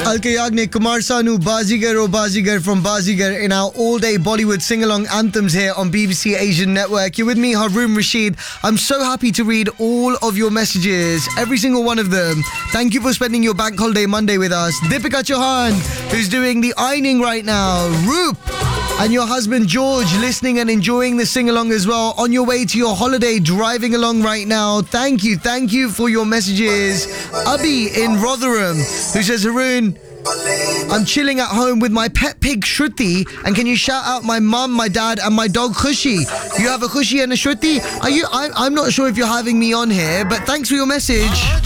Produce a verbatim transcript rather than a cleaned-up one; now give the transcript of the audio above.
Alka Yagnik, Kumar Sanu, Bazigar or Bazigar from Bazigar in our all-day Bollywood sing-along anthems here on B B C Asian Network. You're with me, Haroon Rashid. I'm so happy to read all of your messages, every single one of them. Thank you for spending your bank holiday Monday with us. Deepika Chauhan, who's doing the ironing right now. Roop, and your husband George listening and enjoying the sing-along as well. On your way to your holiday, driving along right now. Thank you, thank you for your messages. Abhi in Rotherham, who says, Haroon, I'm chilling at home with my pet pig Shruti, and can you shout out my mum, my dad and my dog Khushi? You have a Khushi and a Shruti? Are you? I, I'm not sure if you're having me on here, but thanks for your message.